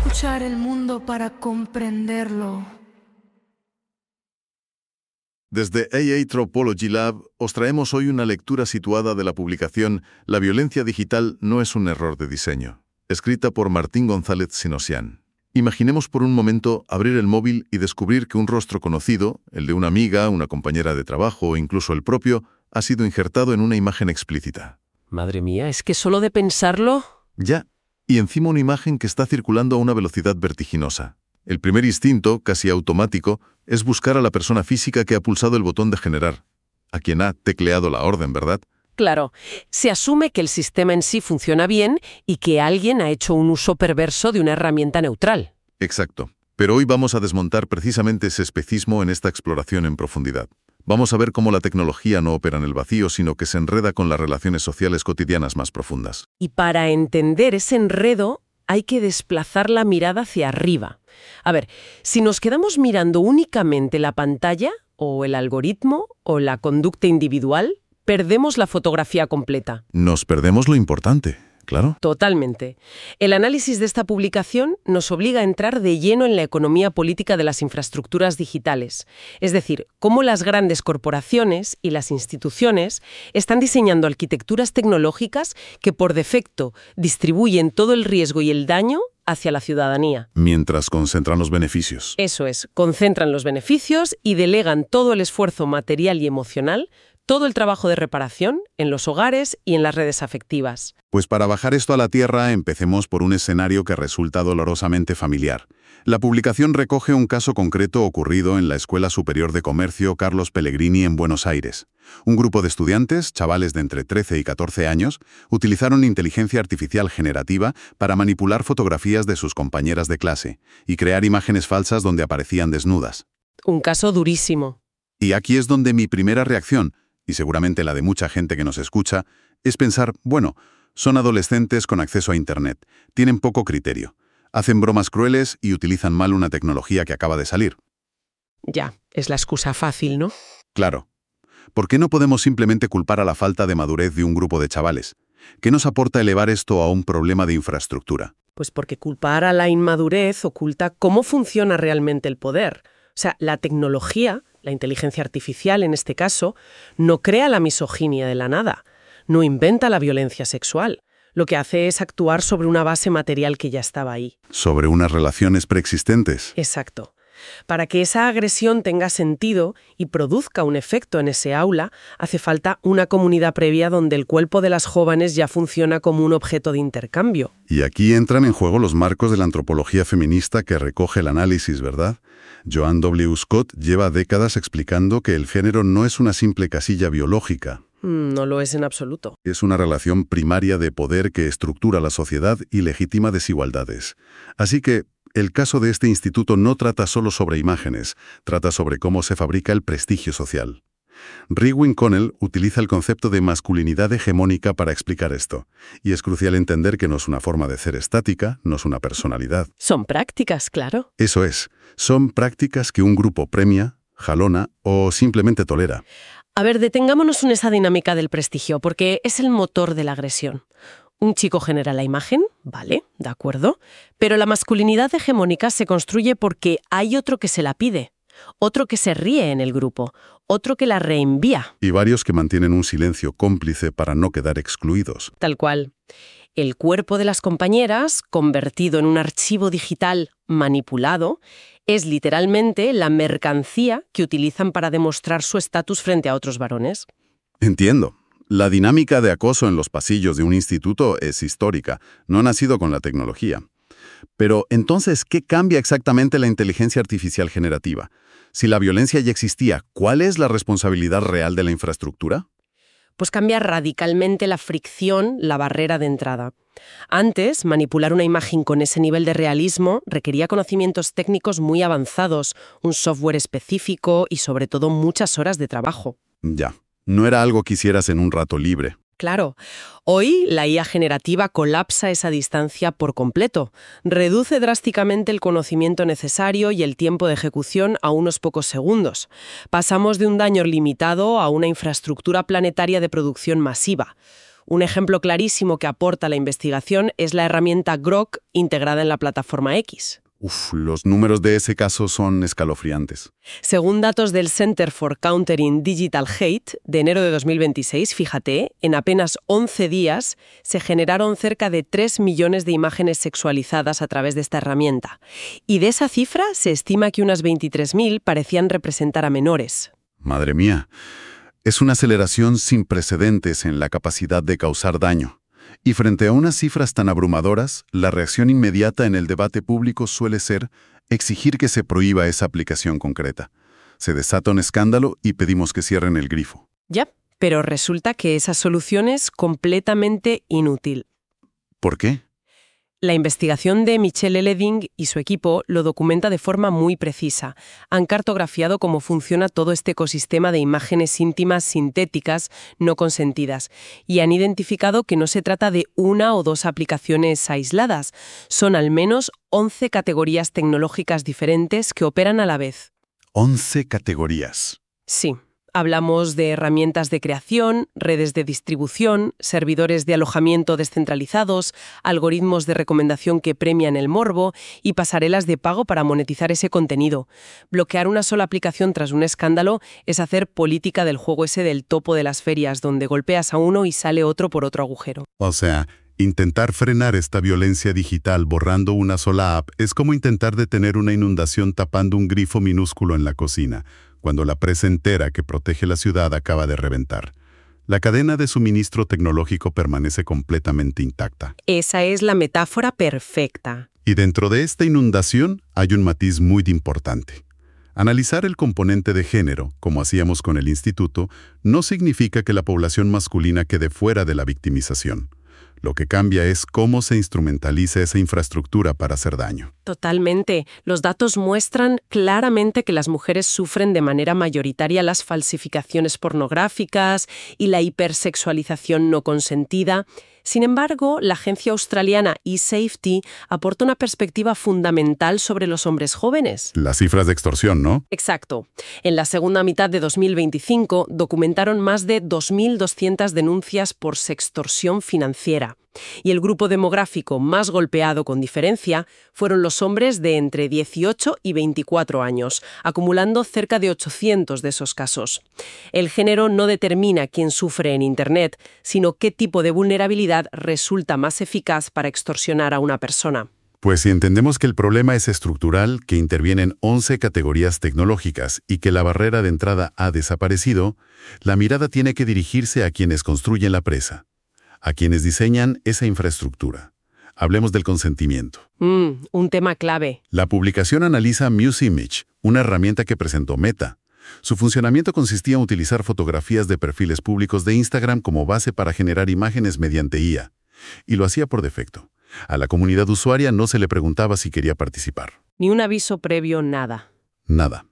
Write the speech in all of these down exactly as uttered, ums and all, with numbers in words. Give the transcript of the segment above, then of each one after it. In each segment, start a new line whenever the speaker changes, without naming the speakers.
escuchar el mundo para comprenderlo.
Desde A I Anthropology Lab os traemos hoy una lectura situada de la publicación La violencia digital no es un error de diseño, escrita por Martín González Sinosian. Imaginemos por un momento abrir el móvil y descubrir que un rostro conocido, el de una amiga, una compañera de trabajo o incluso el propio, ha sido injertado en una imagen explícita.
Madre mía, es que solo de pensarlo...
Ya, y encima una imagen que está circulando a una velocidad vertiginosa. El primer instinto, casi automático, es buscar a la persona física que ha pulsado el botón de generar, a quien ha tecleado la orden, ¿verdad?
Claro, se asume que el sistema en sí funciona bien y que alguien ha hecho un uso perverso de una herramienta neutral.
Exacto. Pero hoy vamos a desmontar precisamente ese especismo en esta exploración en profundidad. Vamos a ver cómo la tecnología no opera en el vacío, sino que se enreda con las relaciones sociales cotidianas más profundas.
Y para entender ese enredo, hay que desplazar la mirada hacia arriba. A ver, si nos quedamos mirando únicamente la pantalla, o el algoritmo, o la conducta individual, perdemos la fotografía completa.
Nos perdemos lo importante, claro.
Totalmente. El análisis de esta publicación nos obliga a entrar de lleno en la economía política de las infraestructuras digitales. Es decir, cómo las grandes corporaciones y las instituciones están diseñando arquitecturas tecnológicas que por defecto distribuyen todo el riesgo y el daño hacia la ciudadanía.
Mientras concentran los beneficios.
Eso es, concentran los beneficios y delegan todo el esfuerzo material y emocional, todo el trabajo de reparación en los hogares y en las redes afectivas.
Pues para bajar esto a la tierra, empecemos por un escenario que resulta dolorosamente familiar. La publicación recoge un caso concreto ocurrido en la Escuela Superior de Comercio Carlos Pellegrini en Buenos Aires. Un grupo de estudiantes, chavales de entre trece y catorce años, utilizaron inteligencia artificial generativa para manipular fotografías de sus compañeras de clase y crear imágenes falsas donde aparecían desnudas.
Un caso durísimo.
Y aquí es donde mi primera reacción, y seguramente la de mucha gente que nos escucha, es pensar, bueno, son adolescentes con acceso a Internet, tienen poco criterio, hacen bromas crueles y utilizan mal una tecnología que acaba de salir.
Ya, es la excusa fácil, ¿no?
Claro. ¿Por qué no podemos simplemente culpar a la falta de madurez de un grupo de chavales? ¿Qué nos aporta elevar esto a un problema de infraestructura?
Pues porque culpar a la inmadurez oculta cómo funciona realmente el poder. O sea, la tecnología, la inteligencia artificial en este caso, no crea la misoginia de la nada, no inventa la violencia sexual. Lo que hace es actuar sobre una base material que ya estaba ahí.
Sobre unas relaciones preexistentes.
Exacto. Para que esa agresión tenga sentido y produzca un efecto en ese aula, hace falta una comunidad previa donde el cuerpo de las jóvenes ya funciona como un objeto de intercambio.
Y aquí entran en juego los marcos de la antropología feminista que recoge el análisis, ¿verdad? Joanne W. Scott lleva décadas explicando que el género no es una simple casilla biológica.
No lo es en absoluto.
Es una relación primaria de poder que estructura la sociedad y legitima desigualdades. Así que el caso de este instituto no trata solo sobre imágenes, trata sobre cómo se fabrica el prestigio social. Rywin Connell utiliza el concepto de masculinidad hegemónica para explicar esto, y es crucial entender que no es una forma de ser estática, no es una personalidad.
Son prácticas, claro.
Eso es, son prácticas que un grupo premia, jalona o simplemente tolera.
A ver, detengámonos en esa dinámica del prestigio, porque es el motor de la agresión. Un chico genera la imagen, vale, de acuerdo, pero la masculinidad hegemónica se construye porque hay otro que se la pide, otro que se ríe en el grupo, otro que la reenvía.
Y varios que mantienen un silencio cómplice para no quedar excluidos.
Tal cual. El cuerpo de las compañeras, convertido en un archivo digital manipulado, es literalmente la mercancía que utilizan para demostrar su estatus frente a otros varones.
Entiendo. La dinámica de acoso en los pasillos de un instituto es histórica, no ha nacido con la tecnología. Pero entonces, ¿qué cambia exactamente la inteligencia artificial generativa? Si la violencia ya existía, ¿cuál es la responsabilidad real de la infraestructura?
Pues cambia radicalmente la fricción, la barrera de entrada. Antes, manipular una imagen con ese nivel de realismo requería conocimientos técnicos muy avanzados, un software específico y sobre todo muchas horas de trabajo.
Ya, no era algo que hicieras en un rato libre.
Claro. Hoy la I A generativa colapsa esa distancia por completo. Reduce drásticamente el conocimiento necesario y el tiempo de ejecución a unos pocos segundos. Pasamos de un daño limitado a una infraestructura planetaria de producción masiva. Un ejemplo clarísimo que aporta la investigación es la herramienta Grok integrada en la plataforma X.
Uf, los números de ese caso son escalofriantes.
Según datos del Center for Countering Digital Hate de enero de dos mil veintiséis, fíjate, en apenas once días se generaron cerca de tres millones de imágenes sexualizadas a través de esta herramienta. Y de esa cifra se estima que unas veintitrés mil parecían representar a menores.
Madre mía, es una aceleración sin precedentes en la capacidad de causar daño. Y frente a unas cifras tan abrumadoras, la reacción inmediata en el debate público suele ser exigir que se prohíba esa aplicación concreta. Se desata un escándalo y pedimos que cierren el grifo.
Ya, pero resulta que esa solución es completamente inútil.
¿Por qué?
La investigación de Michelle Leding y su equipo lo documenta de forma muy precisa. Han cartografiado cómo funciona todo este ecosistema de imágenes íntimas sintéticas no consentidas y han identificado que no se trata de una o dos aplicaciones aisladas. Son al menos once categorías tecnológicas diferentes que operan a la vez.
once categorías.
Sí. Hablamos de herramientas de creación, redes de distribución, servidores de alojamiento descentralizados, algoritmos de recomendación que premian el morbo y pasarelas de pago para monetizar ese contenido. Bloquear una sola aplicación tras un escándalo es hacer política del juego ese del topo de las ferias, donde golpeas a uno y sale otro por otro agujero.
O sea, intentar frenar esta violencia digital borrando una sola app es como intentar detener una inundación tapando un grifo minúsculo en la cocina, cuando la presa entera que protege la ciudad acaba de reventar. La cadena de suministro tecnológico permanece completamente intacta.
Esa es la metáfora perfecta.
Y dentro de esta inundación hay un matiz muy importante. Analizar el componente de género, como hacíamos con el instituto, no significa que la población masculina quede fuera de la victimización. Lo que cambia es cómo se instrumentaliza esa infraestructura para hacer daño.
Totalmente. Los datos muestran claramente que las mujeres sufren de manera mayoritaria las falsificaciones pornográficas y la hipersexualización no consentida. Sin embargo, la agencia australiana eSafety aporta una perspectiva fundamental sobre los hombres jóvenes.
Las cifras de extorsión, ¿no?
Exacto. En la segunda mitad de dos mil veinticinco documentaron más de dos mil doscientas denuncias por sextorsión financiera. Y el grupo demográfico más golpeado con diferencia fueron los hombres de entre dieciocho y veinticuatro años, acumulando cerca de ochocientos de esos casos. El género no determina quién sufre en Internet, sino qué tipo de vulnerabilidad resulta más eficaz para extorsionar a una persona.
Pues si entendemos que el problema es estructural, que intervienen once categorías tecnológicas y que la barrera de entrada ha desaparecido, la mirada tiene que dirigirse a quienes construyen la presa, a quienes diseñan esa infraestructura. Hablemos del consentimiento.
Mm, un tema clave.
La publicación analiza Muse Image, una herramienta que presentó Meta. Su funcionamiento consistía en utilizar fotografías de perfiles públicos de Instagram como base para generar imágenes mediante I A. Y lo hacía por defecto. A la comunidad usuaria no se le preguntaba si quería participar.
Ni un aviso previo, nada.
Nada.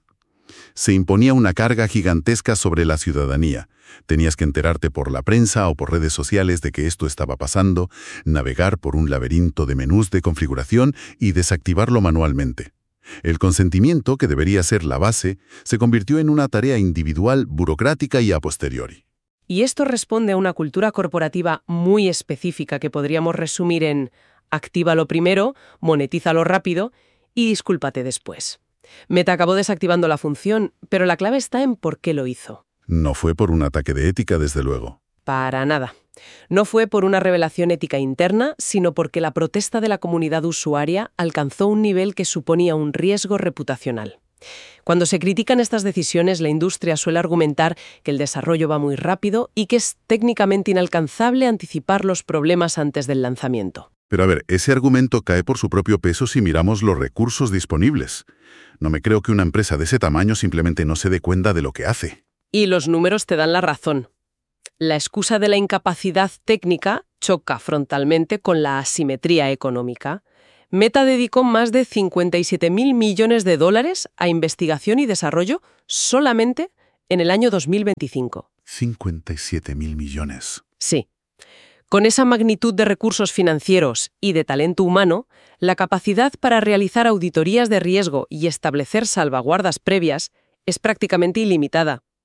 Se imponía una carga gigantesca sobre la ciudadanía. Tenías que enterarte por la prensa o por redes sociales de que esto estaba pasando, navegar por un laberinto de menús de configuración y desactivarlo manualmente. El consentimiento, que debería ser la base, se convirtió en una tarea individual, burocrática y a posteriori.
Y esto responde a una cultura corporativa muy específica que podríamos resumir en actívalo primero, monetízalo rápido y discúlpate después. Meta acabó desactivando la función, pero la clave está en por qué lo hizo.
No fue por un ataque de ética, desde luego.
Para nada. No fue por una revelación ética interna, sino porque la protesta de la comunidad usuaria alcanzó un nivel que suponía un riesgo reputacional. Cuando se critican estas decisiones, la industria suele argumentar que el desarrollo va muy rápido y que es técnicamente inalcanzable anticipar los problemas antes del lanzamiento.
Pero a ver, ese argumento cae por su propio peso si miramos los recursos disponibles. No me creo que una empresa de ese tamaño simplemente no se dé cuenta de lo que hace.
Y los números te dan la razón. La excusa de la incapacidad técnica choca frontalmente con la asimetría económica. Meta dedicó más de cincuenta y siete mil millones de dólares a investigación y desarrollo solamente en el año dos mil veinticinco.
cincuenta y siete mil millones.
Sí. Con esa magnitud de recursos financieros y de talento humano, la capacidad para realizar auditorías de riesgo y establecer salvaguardas previas es prácticamente ilimitada.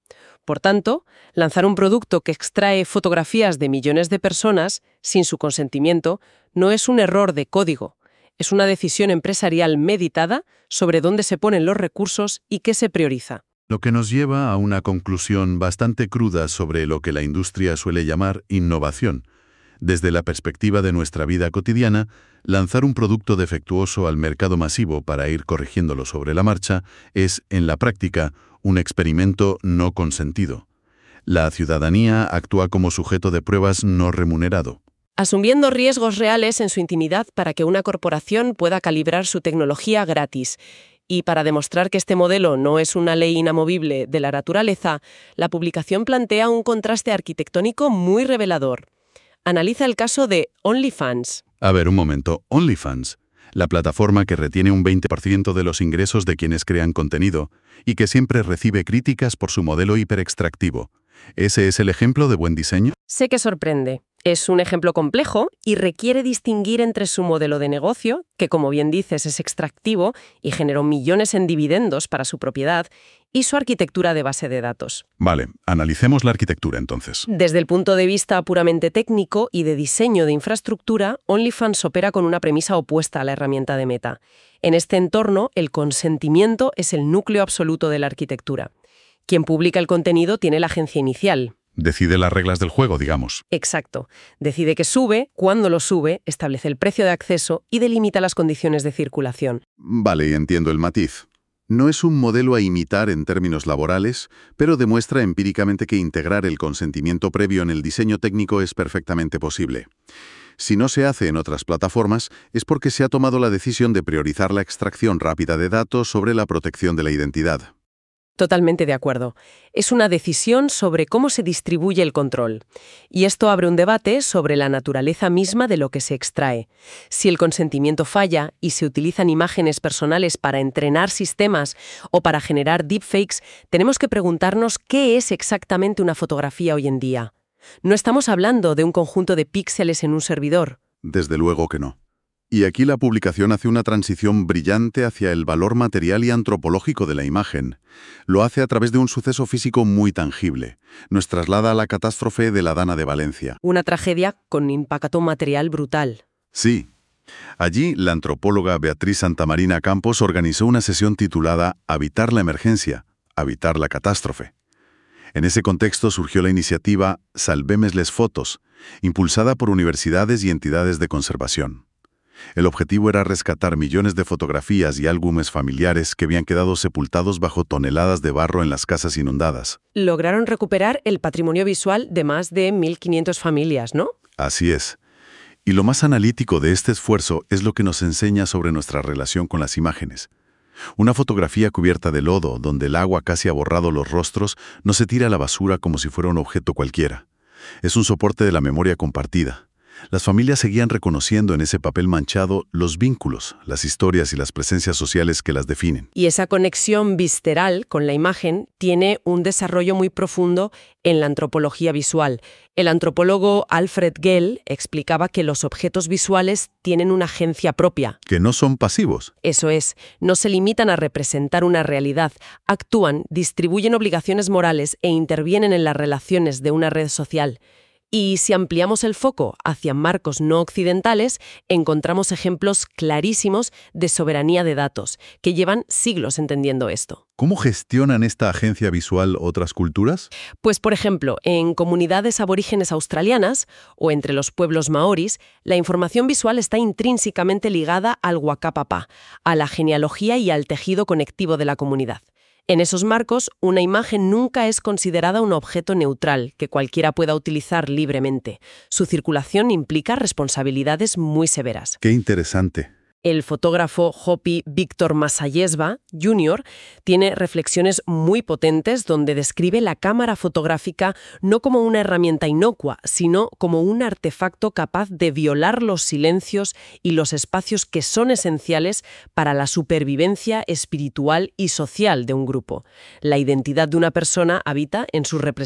Por tanto, lanzar un producto que extrae fotografías de millones de personas sin su consentimiento no es un error de código, es una decisión empresarial meditada sobre dónde se ponen los recursos y qué se prioriza.
Lo que nos lleva a una conclusión bastante cruda sobre lo que la industria suele llamar innovación. Desde la perspectiva de nuestra vida cotidiana, lanzar un producto defectuoso al mercado masivo para ir corrigiéndolo sobre la marcha es, en la práctica, un experimento no consentido. La ciudadanía actúa como sujeto de pruebas no remunerado,
asumiendo riesgos reales en su intimidad para que una corporación pueda calibrar su tecnología gratis. Y para demostrar que este modelo no es una ley inamovible de la naturaleza, la publicación plantea un contraste arquitectónico muy revelador. Analiza el caso de OnlyFans.
A ver, un momento. OnlyFans, la plataforma que retiene un veinte por ciento de los ingresos de quienes crean contenido y que siempre recibe críticas por su modelo hiperextractivo. ¿Ese es el ejemplo de buen diseño?
Sé que sorprende. Es un ejemplo complejo y requiere distinguir entre su modelo de negocio, que como bien dices es extractivo y generó millones en dividendos para su propiedad, y su arquitectura de base de datos.
Vale, analicemos la arquitectura entonces.
Desde el punto de vista puramente técnico y de diseño de infraestructura, OnlyFans opera con una premisa opuesta a la herramienta de Meta. En este entorno, el consentimiento es el núcleo absoluto de la arquitectura. Quien publica el contenido tiene la agencia inicial.
Decide las reglas del juego, digamos.
Exacto. Decide qué sube, cuándo lo sube, establece el precio de acceso y delimita las condiciones de circulación.
Vale, entiendo el matiz. No es un modelo a imitar en términos laborales, pero demuestra empíricamente que integrar el consentimiento previo en el diseño técnico es perfectamente posible. Si no se hace en otras plataformas, es porque se ha tomado la decisión de priorizar la extracción rápida de datos sobre la protección de la identidad.
Totalmente de acuerdo. Es una decisión sobre cómo se distribuye el control. Y esto abre un debate sobre la naturaleza misma de lo que se extrae. Si el consentimiento falla y se utilizan imágenes personales para entrenar sistemas o para generar deepfakes, tenemos que preguntarnos qué es exactamente una fotografía hoy en día. No estamos hablando de un conjunto de píxeles en un servidor.
Desde luego que no. Y aquí la publicación hace una transición brillante hacia el valor material y antropológico de la imagen. Lo hace a través de un suceso físico muy tangible. Nos traslada a la catástrofe de la Dana de Valencia.
Una tragedia con impacto material brutal.
Sí. Allí, la antropóloga Beatriz Santamarina Campos organizó una sesión titulada Habitar la emergencia, habitar la catástrofe. En ese contexto surgió la iniciativa Salvemes les fotos, impulsada por universidades y entidades de conservación. El objetivo era rescatar millones de fotografías y álbumes familiares que habían quedado sepultados bajo toneladas de barro en las casas inundadas.
Lograron recuperar el patrimonio visual de más de mil quinientas familias, ¿no?
Así es. Y lo más analítico de este esfuerzo es lo que nos enseña sobre nuestra relación con las imágenes. Una fotografía cubierta de lodo, donde el agua casi ha borrado los rostros, no se tira a la basura como si fuera un objeto cualquiera. Es un soporte de la memoria compartida. Las familias seguían reconociendo en ese papel manchado los vínculos, las historias y las presencias sociales que las definen.
Y esa conexión visceral con la imagen tiene un desarrollo muy profundo en la antropología visual. El antropólogo Alfred Gell explicaba que los objetos visuales tienen una agencia propia.
Que no son pasivos.
Eso es, no se limitan a representar una realidad, actúan, distribuyen obligaciones morales e intervienen en las relaciones de una red social. Y si ampliamos el foco hacia marcos no occidentales, encontramos ejemplos clarísimos de soberanía de datos, que llevan siglos entendiendo esto.
¿Cómo gestionan esta agencia visual otras culturas?
Pues, por ejemplo, en comunidades aborígenes australianas o entre los pueblos maoris, la información visual está intrínsecamente ligada al Wakapapa, a la genealogía y al tejido conectivo de la comunidad. En esos marcos, una imagen nunca es considerada un objeto neutral que cualquiera pueda utilizar libremente. Su circulación implica responsabilidades muy severas.
¡Qué interesante!
El fotógrafo Hopi Víctor Masayesva, junior, tiene reflexiones muy potentes donde describe la cámara fotográfica no como una herramienta inocua, sino como un artefacto capaz de violar los silencios y los espacios que son esenciales para la supervivencia espiritual y social de un grupo. La identidad de una persona habita en sus representaciones.